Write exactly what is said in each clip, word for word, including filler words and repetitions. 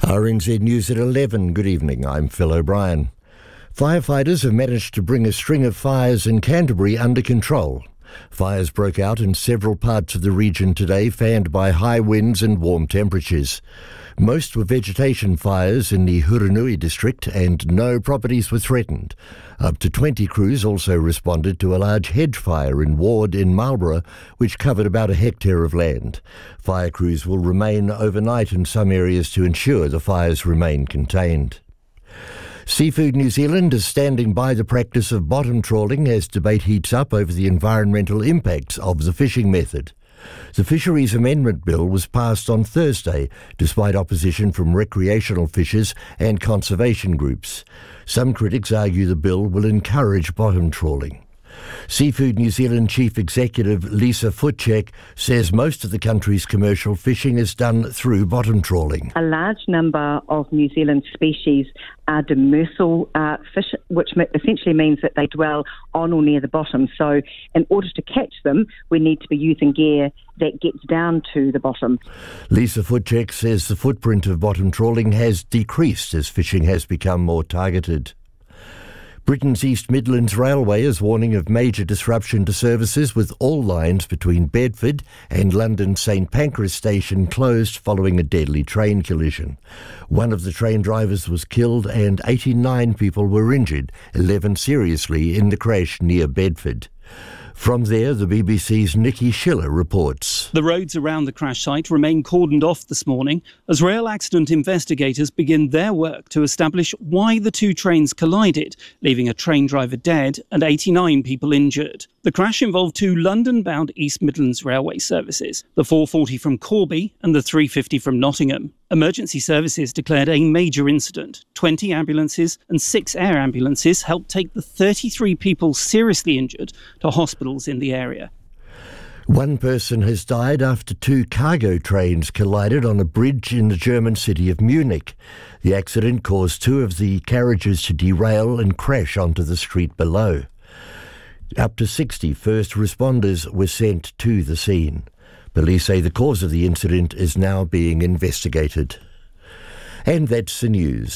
R N Z News at eleven. Good evening, I'm Phil O'Brien. Firefighters have managed to bring a string of fires in Canterbury under control. Fires broke out in several parts of the region today, fanned by high winds and warm temperatures. Most were vegetation fires in the Huranui district, and no properties were threatened. Up to twenty crews also responded to a large hedge fire in Ward in Marlborough, which covered about a hectare of land. Fire crews will remain overnight in some areas to ensure the fires remain contained. Seafood New Zealand is standing by the practice of bottom trawling as debate heats up over the environmental impacts of the fishing method. The Fisheries Amendment Bill was passed on Thursday, despite opposition from recreational fishers and conservation groups. Some critics argue the bill will encourage bottom trawling. Seafood New Zealand Chief Executive Lisa Futchek says most of the country's commercial fishing is done through bottom trawling. A large number of New Zealand species are demersal uh, fish, which essentially means that they dwell on or near the bottom. So in order to catch them, we need to be using gear that gets down to the bottom. Lisa Futchek says the footprint of bottom trawling has decreased as fishing has become more targeted. Britain's East Midlands Railway is warning of major disruption to services, with all lines between Bedford and London St Pancras Station closed following a deadly train collision. One of the train drivers was killed and eighty-nine people were injured, eleven seriously, in the crash near Bedford. From there, the B B C's Nikki Schiller reports. The roads around the crash site remain cordoned off this morning as rail accident investigators begin their work to establish why the two trains collided, leaving a train driver dead and eighty-nine people injured. The crash involved two London-bound East Midlands Railway services, the four forty from Corby and the three fifty from Nottingham. Emergency services declared a major incident. twenty ambulances and six air ambulances helped take the thirty-three people seriously injured to hospitals in the area. One person has died after two cargo trains collided on a bridge in the German city of Munich. The accident caused two of the carriages to derail and crash onto the street below. Up to sixty first responders were sent to the scene. Police say the cause of the incident is now being investigated. And that's the news.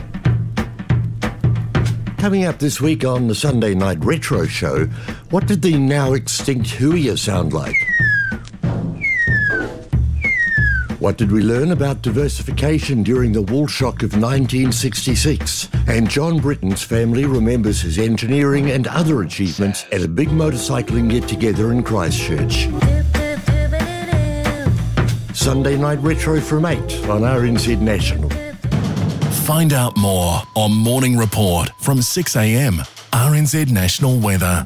Coming up this week on the Sunday Night Retro Show, what did the now extinct Huia sound like? What did we learn about diversification during the wool shock of nineteen sixty-six? And John Britton's family remembers his engineering and other achievements at a big motorcycling get-together in Christchurch. Sunday Night Retro from eight on R N Z National. Find out more on Morning Report from six a m, R N Z National Weather.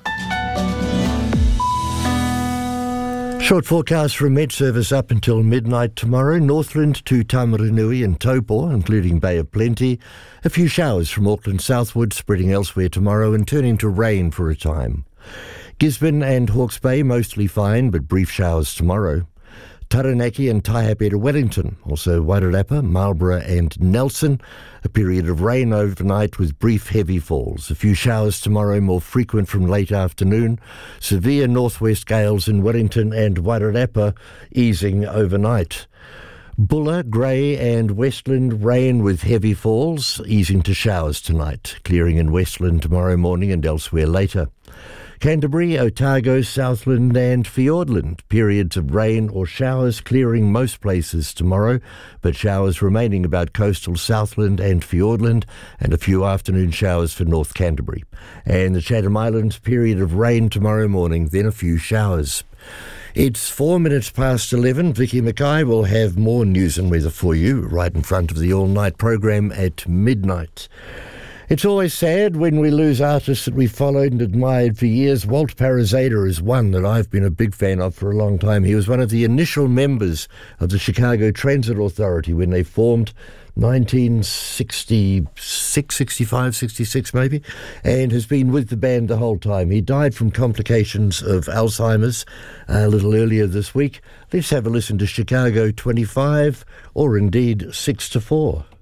Short forecast from Met Service up until midnight tomorrow. Northland to Taumarunui and Taupo, including Bay of Plenty. A few showers from Auckland southward, spreading elsewhere tomorrow and turning to rain for a time. Gisborne and Hawke's Bay mostly fine, but brief showers tomorrow. Taranaki and Taihape to Wellington, also Wairarapa, Marlborough and Nelson. A period of rain overnight with brief heavy falls. A few showers tomorrow, more frequent from late afternoon. Severe northwest gales in Wellington and Wairarapa, easing overnight. Bulla, Grey and Westland, rain with heavy falls, easing to showers tonight. Clearing in Westland tomorrow morning and elsewhere later. Canterbury, Otago, Southland and Fiordland. Periods of rain or showers, clearing most places tomorrow, but showers remaining about coastal Southland and Fiordland, and a few afternoon showers for North Canterbury. And the Chatham Islands, period of rain tomorrow morning, then a few showers. It's four minutes past eleven. Vicky Mackay will have more news and weather for you right in front of the all-night program at midnight. It's always sad when we lose artists that we followed and admired for years. Walt Parazada is one that I've been a big fan of for a long time. He was one of the initial members of the Chicago Transit Authority when they formed nineteen sixty-six, sixty-five, sixty-six maybe, and has been with the band the whole time. He died from complications of Alzheimer's a little earlier this week. Let's have a listen to Chicago twenty-five, or indeed six to four.